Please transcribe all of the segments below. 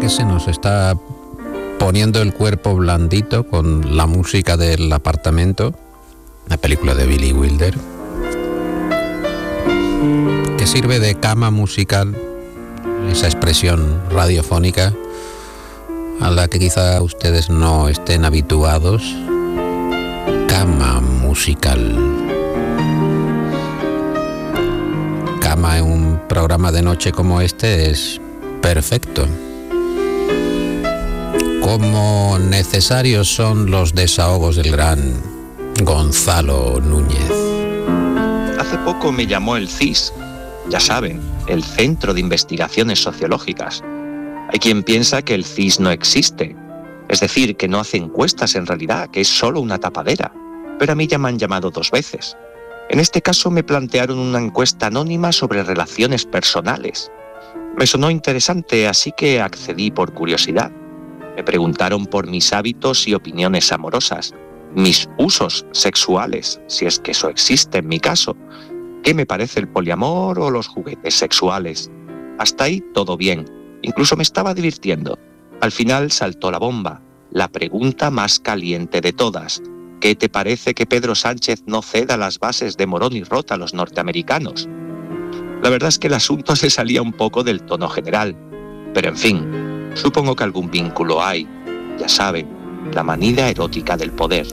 que se nos está poniendo el cuerpo blandito con la música del apartamento, la película de Billy Wilder, que sirve de cama musical, esa expresión radiofónica a la que quizá ustedes no estén habituados. Cama musical. Cama en un programa de noche como este es perfecto. Cómo necesarios son los desahogos del gran Gonzalo Núñez. Hace poco me llamó el CIS, ya saben, el Centro de Investigaciones Sociológicas. Hay quien piensa que el CIS no existe, es decir, que no hace encuestas en realidad, que es solo una tapadera. Pero a mí ya me han llamado 2 veces. En este caso me plantearon una encuesta anónima sobre relaciones personales. Me sonó interesante, así que accedí por curiosidad. Me preguntaron por mis hábitos y opiniones amorosas, mis usos sexuales, si es que eso existe en mi caso, qué me parece el poliamor o los juguetes sexuales. Hasta ahí todo bien, incluso me estaba divirtiendo. Al final saltó la bomba, la pregunta más caliente de todas. ¿Qué te parece que Pedro Sánchez no ceda las bases de Morón y Rota a los norteamericanos? La verdad es que el asunto se salía un poco del tono general, pero en fin, supongo que algún vínculo hay. Ya saben, la manía erótica del poder.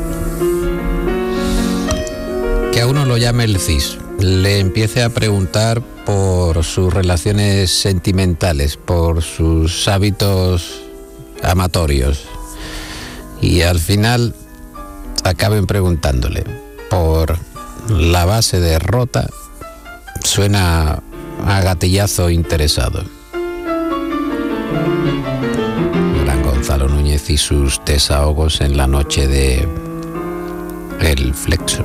Que a uno lo llame el CIS, le empiece a preguntar por sus relaciones sentimentales, por sus hábitos amatorios, y al final acaben preguntándole por la base de Rota, suena a gatillazo interesado. Gran Gonzalo Núñez y sus desahogos en la noche de El Flexo.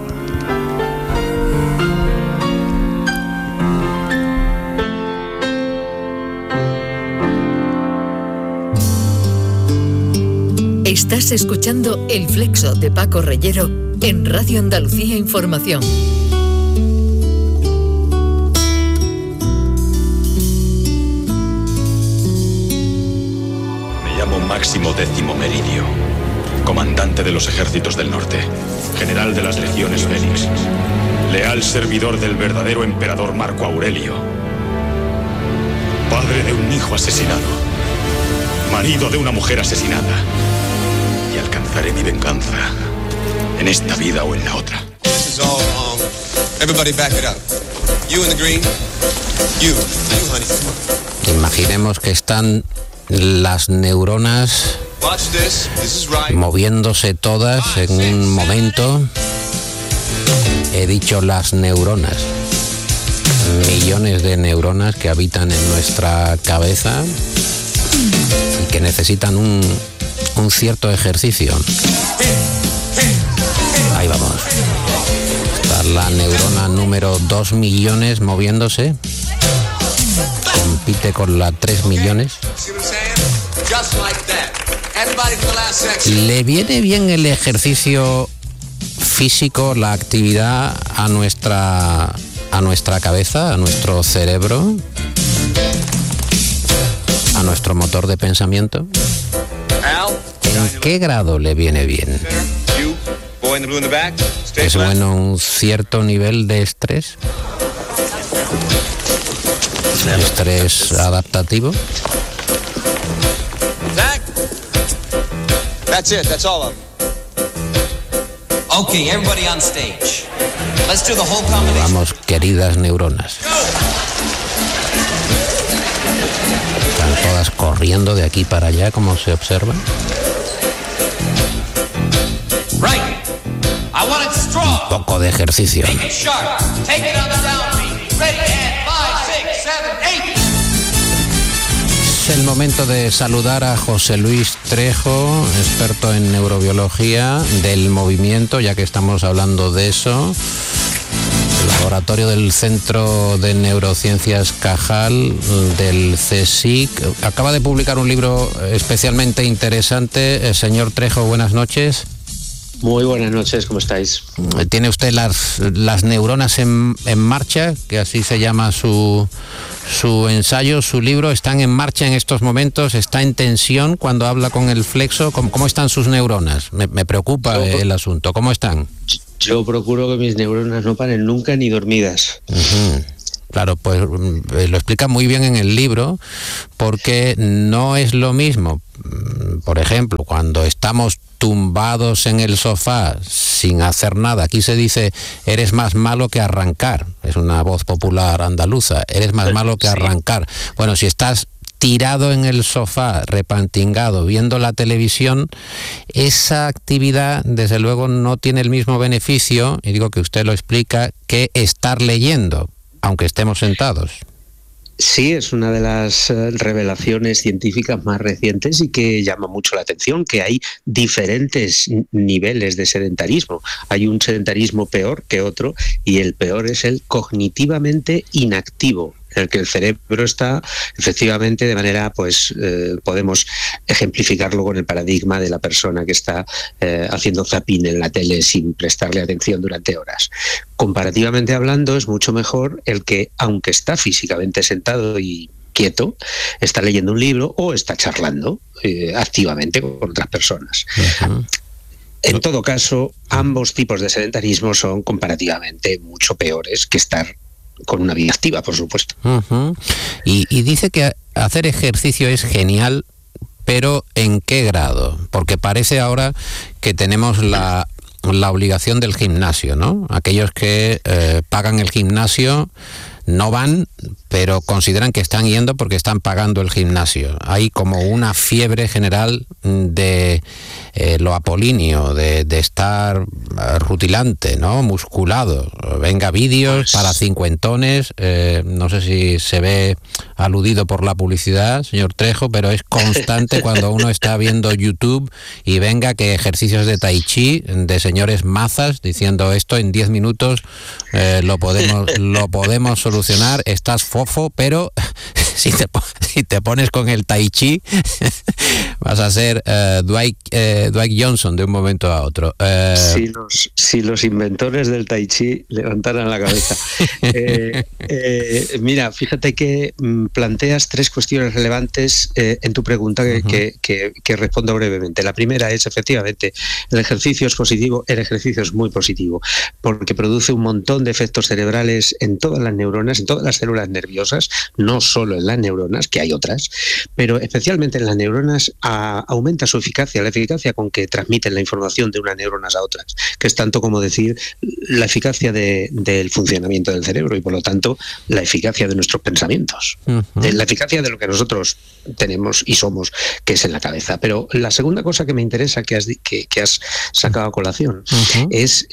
Estás escuchando El Flexo de Paco Reyero en Radio Andalucía Información. Me llamo Máximo Décimo Meridio, comandante de los ejércitos del norte, general de las legiones Félix, leal servidor del verdadero emperador Marco Aurelio, padre de un hijo asesinado, marido de una mujer asesinada. Y alcanzaré mi venganza, en esta vida o en la otra. Imaginemos que están las neuronas moviéndose todas en un momento. He dicho las neuronas. Millones de neuronas que habitan en nuestra cabeza y que necesitan un cierto ejercicio. Ahí vamos. Está la neurona número 2 millones moviéndose. Compite con la 3 millones. ¿Le viene bien el ejercicio físico, la actividad a nuestra cabeza, a nuestro cerebro, a nuestro motor de pensamiento? ¿En qué grado le viene bien? ¿Es bueno un cierto nivel de estrés? ¿Estrés adaptativo? Vamos, queridas neuronas. Están todas corriendo de aquí para allá, como se observa. Un poco de ejercicio. Es el momento de saludar a José Luis Trejo, experto en neurobiología del movimiento, ya que estamos hablando de eso. Laboratorio del Centro de Neurociencias Cajal del CSIC. Acaba de publicar un libro especialmente interesante. Señor Trejo, buenas noches. Muy buenas noches, ¿cómo estáis? ¿Tiene usted las neuronas en marcha, que así se llama su Su ensayo, su libro están en marcha en estos momentos, está en tensión cuando habla con el Flexo. ¿Cómo están sus neuronas? Me preocupa el asunto. ¿Cómo están? Yo procuro que mis neuronas no paren nunca ni dormidas. Uh-huh. Claro, pues lo explica muy bien en el libro, porque no es lo mismo, por ejemplo, cuando estamos tumbados en el sofá sin hacer nada. Aquí se dice, eres más malo que arrancar. Es una voz popular andaluza. Eres más malo que arrancar. Bueno, si estás tirado en el sofá, repantingado, viendo la televisión, esa actividad, desde luego, no tiene el mismo beneficio, y digo que usted lo explica, que estar leyendo, aunque estemos sentados. Sí, es una de las revelaciones científicas más recientes y que llama mucho la atención, que hay diferentes niveles de sedentarismo. Hay un sedentarismo peor que otro, y el peor es el cognitivamente inactivo, en el que el cerebro está efectivamente de manera, podemos ejemplificarlo con el paradigma de la persona que está haciendo zapping en la tele sin prestarle atención durante horas. Comparativamente hablando, es mucho mejor el que, aunque está físicamente sentado y quieto, está leyendo un libro o está charlando activamente con otras personas. Uh-huh. En todo caso, ambos tipos de sedentarismo son comparativamente mucho peores que estar con una vida activa, por supuesto. Uh-huh. Y dice que hacer ejercicio es genial, pero ¿en qué grado? Porque parece ahora que tenemos la obligación del gimnasio, ¿no? Aquellos que pagan el gimnasio no van, pero consideran que están yendo porque están pagando el gimnasio. Hay como una fiebre general de lo apolíneo, de estar rutilante, ¿no? Musculado. Venga, vídeos para cincuentones, no sé si se ve aludido por la publicidad, señor Trejo, pero es constante cuando uno está viendo YouTube y venga que ejercicios de tai chi, de señores mazas, diciendo esto en 10 minutos lo podemos solucionar, estás fofo, pero si te pones con el tai chi vas a ser Dwight Johnson de un momento a otro. Si los inventores del tai chi levantaran la cabeza. Mira, fíjate que planteas tres cuestiones relevantes en tu pregunta que respondo brevemente. La primera es, efectivamente, el ejercicio es positivo, el ejercicio es muy positivo, porque produce un montón de efectos cerebrales en todas las neuronas, en todas las células nerviosas, no solo en las neuronas, que hay otras, pero especialmente en las neuronas aumenta su eficacia, la eficacia con que transmiten la información de unas neuronas a otras, que es tanto como decir la eficacia del funcionamiento del cerebro y, por lo tanto, la eficacia de nuestros pensamientos, la eficacia de lo que nosotros tenemos y somos, que es en la cabeza. Pero la segunda cosa que me interesa que has sacado a colación es,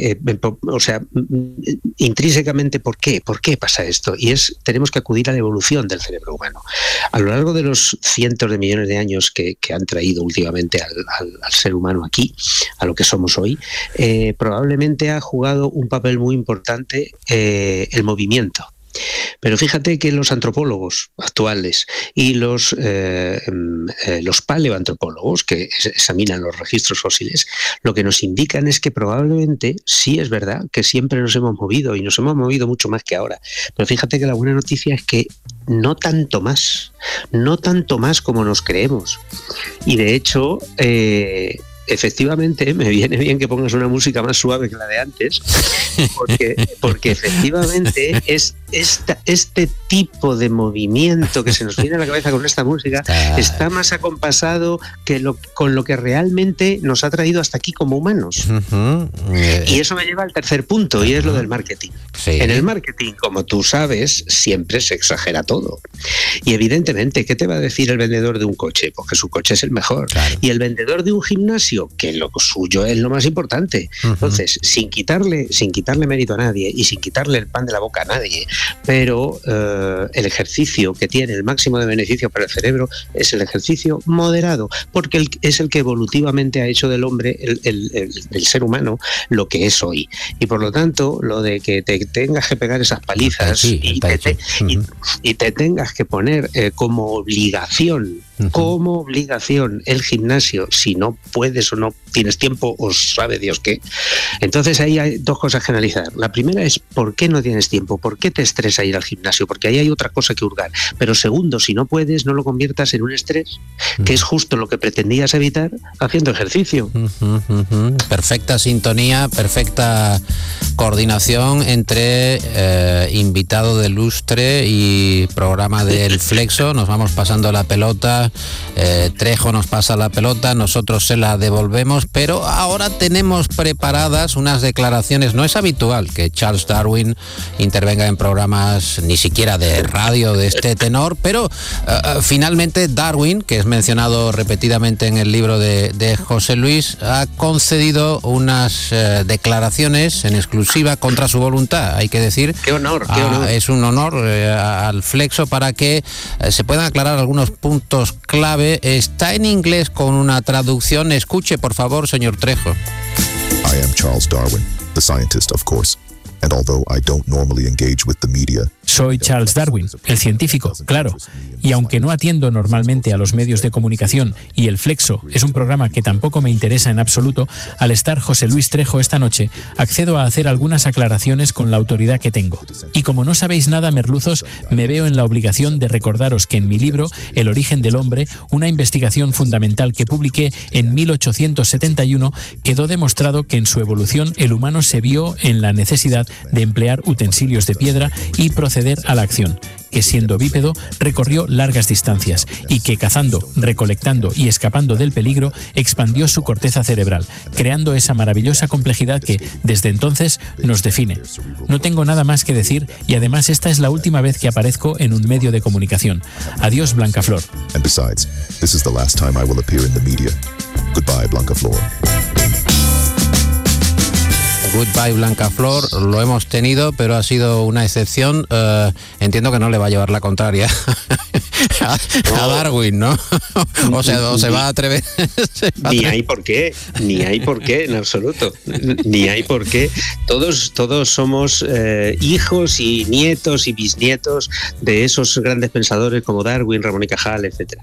intrínsecamente, ¿por qué pasa esto? Y tenemos que acudir a la evolución del cerebro humano. A lo largo de los cientos de millones de años que han traído últimamente al ser humano aquí, a lo que somos hoy, probablemente ha jugado un papel muy importante el movimiento. Pero fíjate que los antropólogos actuales y los paleoantropólogos que examinan los registros fósiles, lo que nos indican es que probablemente sí es verdad que siempre nos hemos movido y nos hemos movido mucho más que ahora. Pero fíjate que la buena noticia es que no tanto más como nos creemos. Y de hecho, efectivamente, me viene bien que pongas una música más suave que la de antes, porque efectivamente es este tipo de movimiento que se nos viene a la cabeza con esta música está más acompasado con lo que realmente nos ha traído hasta aquí como humanos. Y eso me lleva al tercer punto, y es lo del marketing. Sí. En el marketing, como tú sabes, siempre se exagera todo. Y evidentemente, ¿qué te va a decir el vendedor de un coche? Porque su coche es el mejor. Claro. Y el vendedor de un gimnasio, que lo suyo es lo más importante. Entonces, sin quitarle mérito a nadie y sin quitarle el pan de la boca a nadie, pero el ejercicio que tiene el máximo de beneficio para el cerebro es el ejercicio moderado, porque es el que evolutivamente ha hecho del hombre, el ser humano, lo que es hoy. Y por lo tanto, lo de que te tengas que pegar esas palizas y te tengas que poner poner como obligación el gimnasio, si no puedes o no tienes tiempo o sabe Dios qué. Entonces ahí hay dos cosas que analizar. La primera es ¿por qué no tienes tiempo? ¿Por qué te estresa ir al gimnasio? Porque ahí hay otra cosa que hurgar. Pero segundo, si no puedes, no lo conviertas en un estrés, que es justo lo que pretendías evitar haciendo ejercicio. Perfecta sintonía, perfecta coordinación entre invitado de lustre y programa del Flexo. Nos vamos pasando la pelota, Trejo nos pasa la pelota, nosotros se la devolvemos, pero ahora tenemos preparadas unas declaraciones. No es habitual que Charles Darwin intervenga en programas ni siquiera de radio de este tenor, pero finalmente Darwin, que es mencionado repetidamente en el libro de José Luis, ha concedido unas declaraciones en exclusiva contra su voluntad, hay que decir. Qué honor, qué honor. Es un honor al Flexo para que se puedan aclarar algunos puntos clave. Está en inglés con una traducción. Escuche, por favor, señor Trejo. I am Charles Darwin, the scientist, of course. And although I don't normally engage with the media, soy Charles Darwin, el científico, claro. Y aunque no atiendo normalmente a los medios de comunicación y el Flexo es un programa que tampoco me interesa en absoluto, al estar José Luis Trejo esta noche, accedo a hacer algunas aclaraciones con la autoridad que tengo. Y como no sabéis nada, merluzos, me veo en la obligación de recordaros que en mi libro, El origen del hombre, una investigación fundamental que publiqué en 1871, quedó demostrado que en su evolución el humano se vio en la necesidad de emplear utensilios de piedra y proceder a la acción, que siendo bípedo recorrió largas distancias y que cazando, recolectando y escapando del peligro expandió su corteza cerebral, creando esa maravillosa complejidad que desde entonces nos define. No tengo nada más que decir y además esta es la última vez que aparezco en un medio de comunicación. Adiós, Blancaflor. And besides, this is the last time I will appear in the media. Goodbye, Blancaflor. Goodbye, Blancaflor, lo hemos tenido, pero ha sido una excepción. Entiendo que no le va a llevar la contraria a Darwin, ¿no? O se va a atrever. Ni hay por qué, en absoluto. Ni hay por qué. Todos somos hijos y nietos y bisnietos de esos grandes pensadores como Darwin, Ramón y Cajal, etcétera.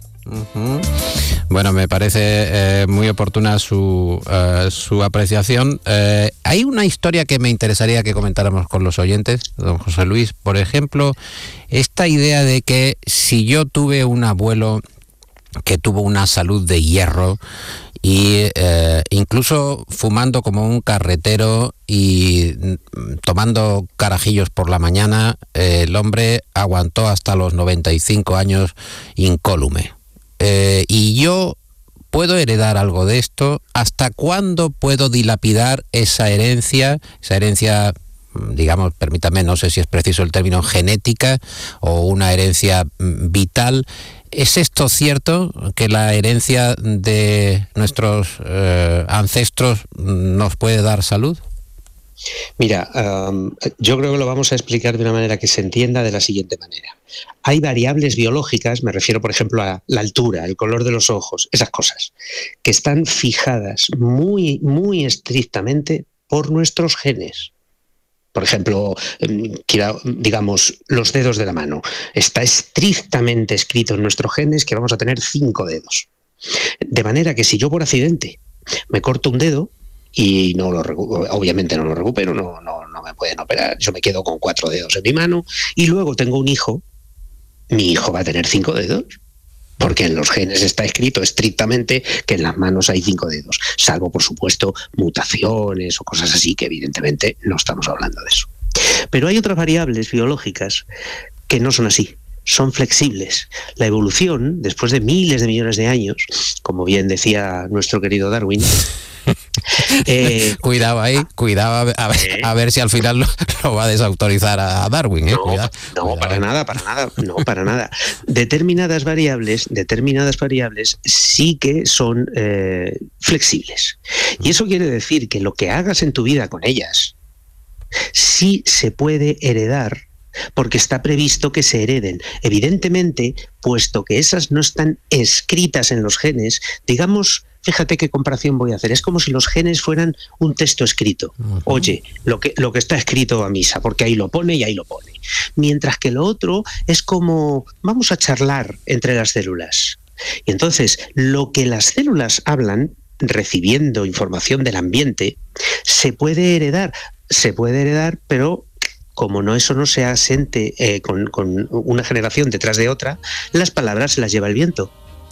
Bueno, me parece muy oportuna su apreciación. Hay una historia que me interesaría que comentáramos con los oyentes, don José Luis. Por ejemplo, esta idea de que si yo tuve un abuelo que tuvo una salud de hierro y incluso fumando como un carretero y tomando carajillos por la mañana, el hombre aguantó hasta los 95 años incólume. Y yo ¿puedo heredar algo de esto? ¿Hasta cuándo puedo dilapidar esa herencia, digamos, permítame, no sé si es preciso el término genética o una herencia vital? ¿Es esto cierto, que la herencia de nuestros ancestros nos puede dar salud? Mira, yo creo que lo vamos a explicar de una manera que se entienda de la siguiente manera. Hay variables biológicas, me refiero por ejemplo a la altura, el color de los ojos, esas cosas, que están fijadas muy, muy estrictamente por nuestros genes. Por ejemplo, digamos, los dedos de la mano. Está estrictamente escrito en nuestros genes que vamos a tener 5 dedos. De manera que si yo por accidente me corto un dedo, y obviamente no lo recupero, no me pueden operar, yo me quedo con 4 dedos en mi mano y luego tengo un hijo, mi hijo va a tener 5 dedos, porque en los genes está escrito estrictamente que en las manos hay 5 dedos, salvo por supuesto mutaciones o cosas así, que evidentemente no estamos hablando de eso. Pero hay otras variables biológicas que no son así. Son flexibles. La evolución, después de miles de millones de años, como bien decía nuestro querido Darwin, cuidado ahí, cuidado a ver si al final lo va a desautorizar a Darwin. No, para nada. Determinadas variables sí que son flexibles. Y eso quiere decir que lo que hagas en tu vida con ellas sí se puede heredar, porque está previsto que se hereden. Evidentemente, puesto que esas no están escritas en los genes, digamos fíjate qué comparación voy a hacer. Es como si los genes fueran un texto escrito. Oye, lo que está escrito a misa, porque ahí lo pone y ahí lo pone. Mientras que lo otro es como, vamos a charlar entre las células. Y entonces, lo que las células hablan, recibiendo información del ambiente, se puede heredar, pero como eso no se asente con una generación detrás de otra, las palabras se las lleva el viento.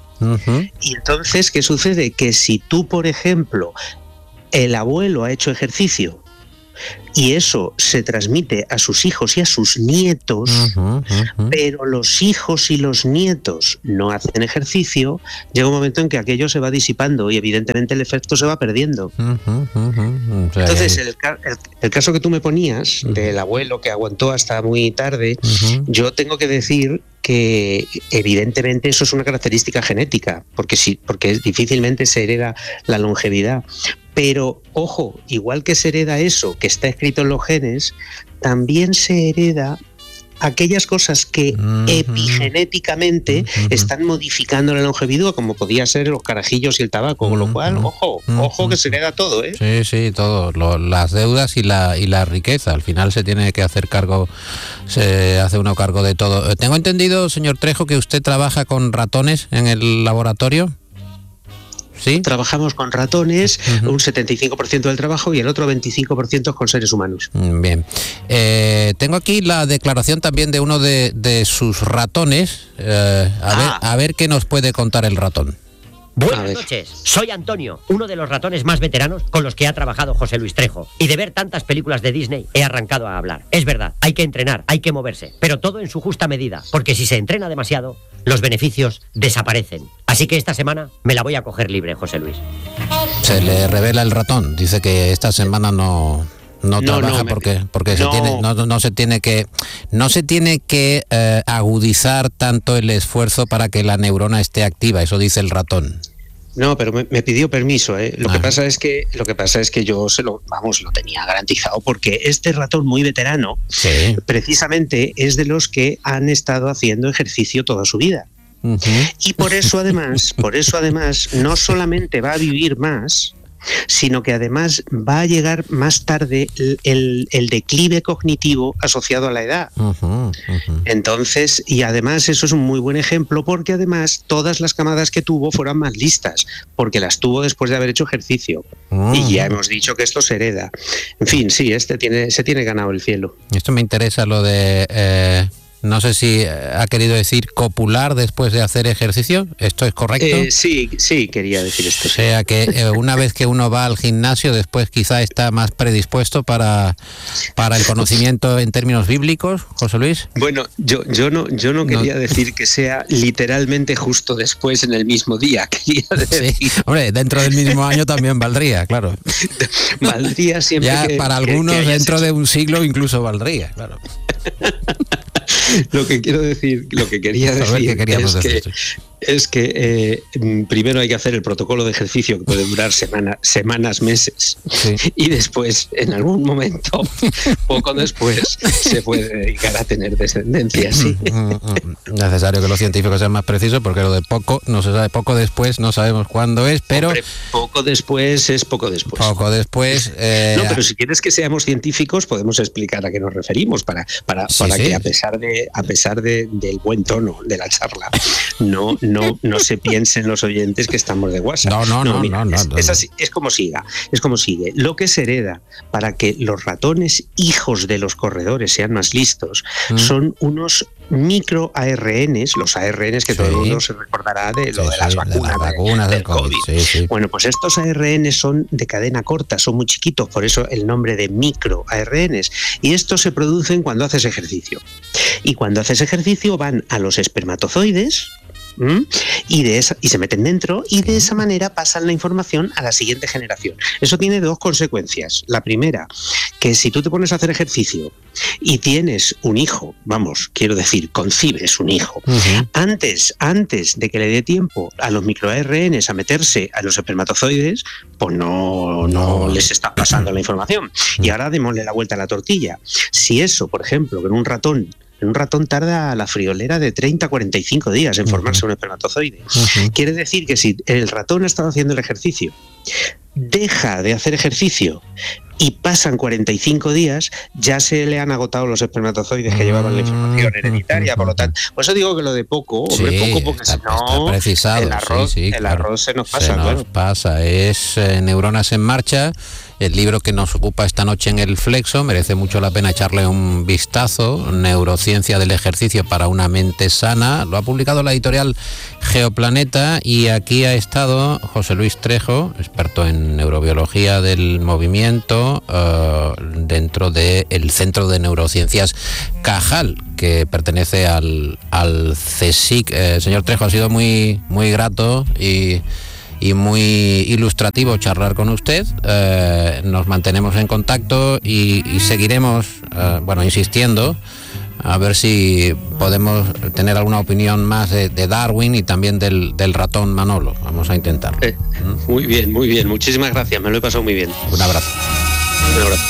Y entonces, ¿qué sucede? Que si tú, por ejemplo, el abuelo ha hecho ejercicio y eso se transmite a sus hijos y a sus nietos, pero los hijos y los nietos no hacen ejercicio, llega un momento en que aquello se va disipando y evidentemente el efecto se va perdiendo. Entonces, el caso que tú me ponías del abuelo que aguantó hasta muy tarde, yo tengo que decir que evidentemente eso es una característica genética, porque difícilmente se hereda la longevidad. Pero, ojo, igual que se hereda eso que está escrito en los genes, también se hereda aquellas cosas que epigenéticamente están modificando la longevidad, como podía ser los carajillos y el tabaco, con lo cual, ojo que se hereda todo, ¿eh? Sí, todo, las deudas y la riqueza, al final se tiene que hacer cargo, se hace uno cargo de todo. Tengo entendido, señor Trejo, que usted trabaja con ratones en el laboratorio. ¿Sí? Trabajamos con ratones, un 75% del trabajo, y el otro 25% con seres humanos. Bien. Tengo aquí la declaración también de uno de sus ratones. A ver qué nos puede contar el ratón. Buenas noches, soy Antonio, uno de los ratones más veteranos con los que ha trabajado José Luis Trejo. Y de ver tantas películas de Disney he arrancado a hablar. Es verdad, hay que entrenar, hay que moverse, pero todo en su justa medida, porque si se entrena demasiado, los beneficios desaparecen. Así que esta semana me la voy a coger libre, José Luis. Se le revela el ratón, dice que esta semana no trabaja porque no se tiene que agudizar tanto el esfuerzo para que la neurona esté activa, eso dice el ratón. No, pero me pidió permiso, ¿eh? Lo que pasa es que yo lo tenía garantizado, porque este ratón muy veterano, precisamente es de los que han estado haciendo ejercicio toda su vida. Y por eso además no solamente va a vivir más, sino que además va a llegar más tarde el declive cognitivo asociado a la edad. Entonces, y además eso es un muy buen ejemplo, porque además todas las camadas que tuvo fueron más listas, porque las tuvo después de haber hecho ejercicio. Y ya hemos dicho que esto se hereda. En fin, sí, se tiene ganado el cielo. Esto me interesa, lo de... no sé si ha querido decir copular después de hacer ejercicio. ¿Esto es correcto? Sí, quería decir esto. O sea que una vez que uno va al gimnasio, después quizá está más predispuesto para el conocimiento en términos bíblicos, José Luis. Bueno, yo no quería decir que sea literalmente justo después en el mismo día. Quería decir... Sí, hombre, dentro del mismo año también valdría, claro. Valdría siempre. Ya para algunos dentro de un siglo incluso valdría, claro. Lo que quería decir es que primero hay que hacer el protocolo de ejercicio, que puede durar semanas, meses, y después, en algún momento, poco después, se puede dedicar a tener descendencia. ¿Sí? Necesario que los científicos sean más precisos, porque lo de poco no se sabe, poco después no sabemos cuándo es, pero... Hombre, poco después es poco después. Poco después... No, pero si quieres que seamos científicos, podemos explicar a qué nos referimos, para que a pesar del buen tono de la charla, no se piensen los oyentes que estamos de WhatsApp. No. Es así, es como sigue. Lo que se hereda para que los ratones hijos de los corredores sean más listos son unos micro ARNs, los ARNs que todo el mundo se recordará de lo de las vacunas del COVID. Sí. Bueno, pues estos ARNs son de cadena corta, son muy chiquitos, por eso el nombre de micro ARNs, y estos se producen cuando haces ejercicio. Y cuando haces ejercicio van a los espermatozoides y se meten dentro, y de esa manera pasan la información a la siguiente generación. Eso tiene dos consecuencias. La primera, que si tú te pones a hacer ejercicio y tienes un hijo, concibes un hijo, antes de que le dé tiempo a los microARNs a meterse a los espermatozoides, pues no les está pasando la información. Y ahora démosle la vuelta a la tortilla. Si eso, por ejemplo, que en un ratón En un ratón tarda la friolera de 30 a 45 días en formarse un espermatozoide. Quiere decir que si el ratón ha estado haciendo el ejercicio, deja de hacer ejercicio y pasan 45 días, ya se le han agotado los espermatozoides que llevaban la información hereditaria. Por lo tanto, por eso digo que lo de poco, poco, porque si no, precisado, el arroz se nos pasa. Pasa, es Neuronas en Marcha, el libro que nos ocupa esta noche en el Flexo. Merece mucho la pena echarle un vistazo. Neurociencia del ejercicio para una mente sana. Lo ha publicado la editorial Geoplaneta, y aquí ha estado José Luis Trejo, experto en neurobiología del movimiento, dentro del Centro de Neurociencias Cajal, que pertenece al CSIC. Señor Trejo, ha sido muy grato y muy ilustrativo charlar con usted. Nos mantenemos en contacto y seguiremos insistiendo a ver si podemos tener alguna opinión más de Darwin y también del ratón Manolo. Vamos a intentarlo. Muy bien, muy bien. Muchísimas gracias, me lo he pasado muy bien. Un abrazo. Un abrazo.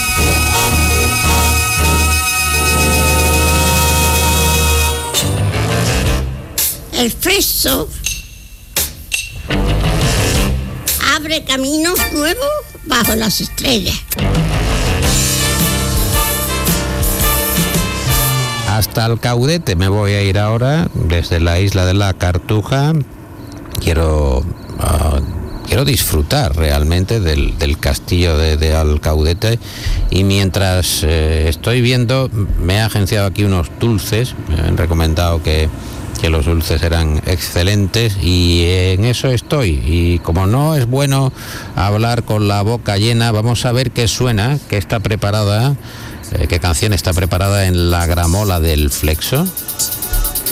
El Flexo abre caminos nuevos bajo las estrellas. Hasta Alcaudete me voy a ir ahora, desde la isla de la Cartuja. Quiero disfrutar realmente del castillo de Alcaudete, y mientras estoy viendo, me he agenciado aquí unos dulces. Me han recomendado que los dulces eran excelentes, y en eso estoy. Y como no es bueno hablar con la boca llena, vamos a ver qué suena, qué está preparada, qué canción está preparada en la gramola del Flexo.